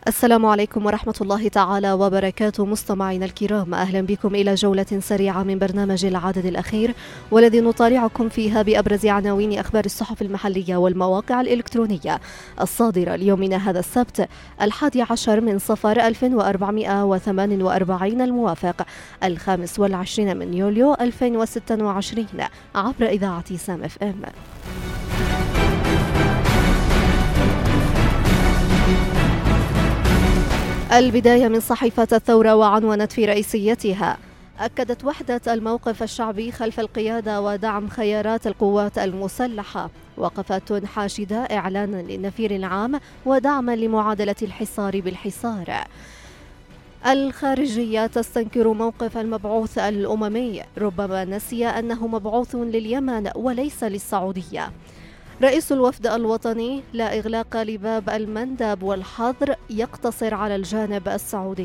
السلام عليكم ورحمة الله تعالى وبركاته. مستمعينا الكرام، أهلا بكم إلى جولة سريعة من برنامج العدد الأخير، والذي نطالعكم فيها بأبرز عناوين أخبار الصحف المحلية والمواقع الإلكترونية الصادرة ليومنا هذا السبت 11 من صفر 1448 الموافق 25 من يوليو 2026 عبر إذاعة سام اف ام. البداية من صحيفة الثورة، وعنونت في رئيسيتها: أكدت وحدة الموقف الشعبي خلف القيادة ودعم خيارات القوات المسلحة، وقفات حاشدة إعلانا للنفير العام ودعما لمعادلة الحصار بالحصار. الخارجية تستنكر موقف المبعوث الأممي، ربما نسي أنه مبعوث لليمن وليس للسعودية. رئيس الوفد الوطني: لا إغلاق لباب المندب والحظر يقتصر على الجانب السعودي.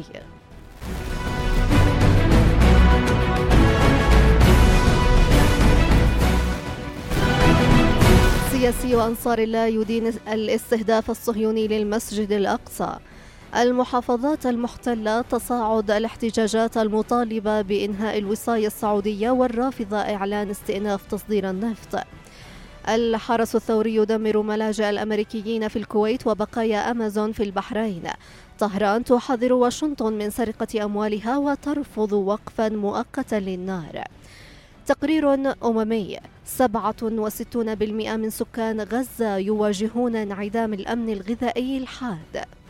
سياسي أنصار الله يدين الاستهداف الصهيوني للمسجد الأقصى. المحافظات المحتلة: تصاعد الاحتجاجات المطالبة بإنهاء الوصاية السعودية والرافضة إعلان استئناف تصدير النفط. الحرس الثوري يدمر ملاجئ الأمريكيين في الكويت وبقايا أمازون في البحرين. طهران تحذر واشنطن من سرقة أموالها وترفض وقفا مؤقتا للنار. تقرير أممي: 67% من سكان غزة يواجهون انعدام الأمن الغذائي الحاد.